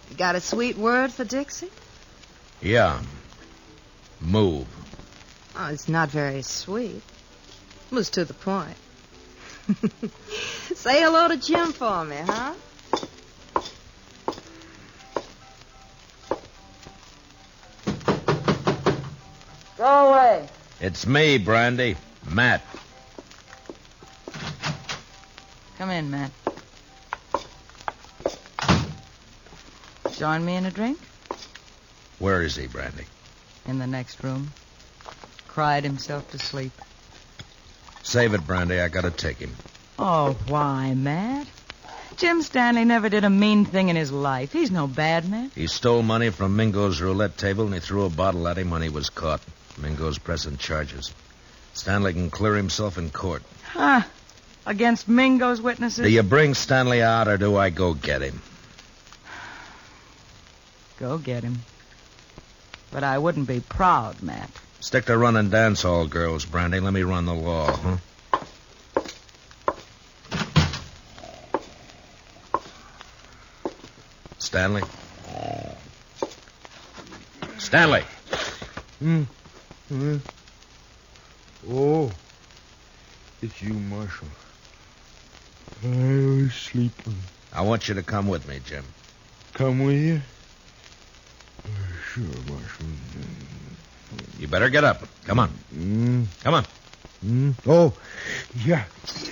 You got a sweet word for Dixie? Yeah. Move. Oh, it's not very sweet. It was to the point. Say hello to Jim for me, huh? Go away. It's me, Brandy. Matt. Come in, Matt. Join me in a drink? Where is he, Brandy? In the next room. Cried himself to sleep. Save it, Brandy. I gotta take him. Oh, why, Matt? Jim Stanley never did a mean thing in his life. He's no bad man. He stole money from Mingo's roulette table, and he threw a bottle at him when he was caught. Mingo's pressing charges. Stanley can clear himself in court. Huh? Against Mingo's witnesses? Do you bring Stanley out, or do I go get him? Go get him. But I wouldn't be proud, Matt. Stick to running dance hall girls, Brandy. Let me run the law, huh? Stanley? Stanley! Oh, it's you, Marshal. I was sleeping. I want you to come with me, Jim. Come with you? Sure, Marshal. You better get up. Come on. Come on. Oh, yeah.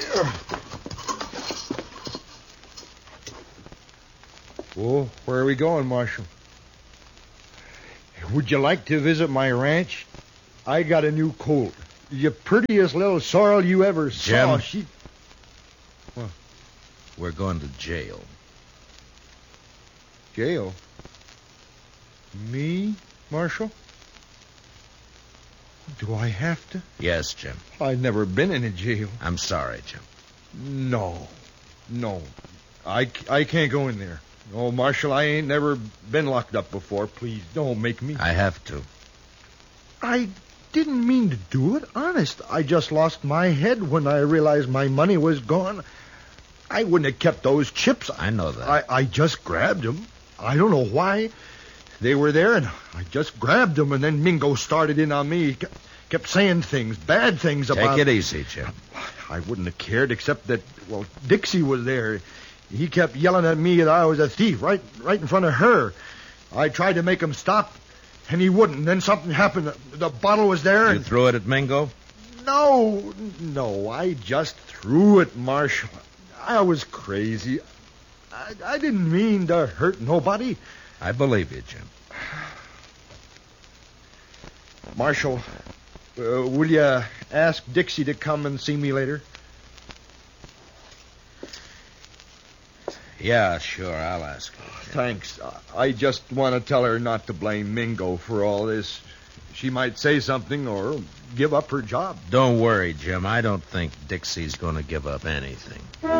Oh, where are we going, Marshal? Would you like to visit my ranch? I got a new colt. The prettiest little sorrel you ever saw. Jim. What? We're going to jail. Jail? Me, Marshal? Do I have to? Yes, Jim. I've never been in a jail. I'm sorry, Jim. No. I can't go in there. No, Marshal, I ain't never been locked up before. Please, don't make me. I have to. I didn't mean to do it. Honest, I just lost my head when I realized my money was gone. I wouldn't have kept those chips. I know that. I just grabbed them. I don't know why. They were there, and I just grabbed them, and then Mingo started in on me. He kept saying things, bad things about... Take it easy, Jim. I wouldn't have cared, except that, well, Dixie was there. He kept yelling at me that I was a thief right in front of her. I tried to make him stop, and he wouldn't. Then something happened. The bottle was there. You threw it at Mingo? No, I just threw it, Marshal. I was crazy. I didn't mean to hurt nobody. I believe you, Jim. Marshal, will you ask Dixie to come and see me later? Yeah, sure, I'll ask her. Thanks. I just want to tell her not to blame Mingo for all this. She might say something or give up her job. Don't worry, Jim. I don't think Dixie's going to give up anything.